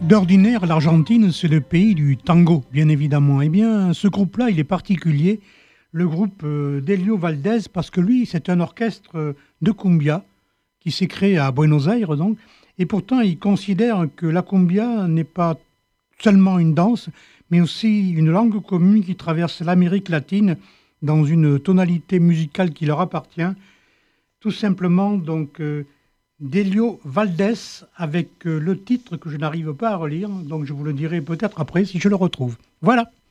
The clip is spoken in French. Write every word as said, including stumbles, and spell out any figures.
D'ordinaire, l'Argentine, c'est le pays du tango, bien évidemment. Eh bien, ce groupe-là, il est particulier, le groupe euh, d'Elio Valdés, parce que lui, c'est un orchestre euh, de cumbia qui s'est créé à Buenos Aires, donc. Et pourtant, il considère que la cumbia n'est pas seulement une danse, mais aussi une langue commune qui traverse l'Amérique latine dans une tonalité musicale qui leur appartient. Tout simplement, donc, euh, d'Elio Valdés, avec euh, le titre que je n'arrive pas à relire, donc je vous le dirai peut-être après si je le retrouve. Voilà.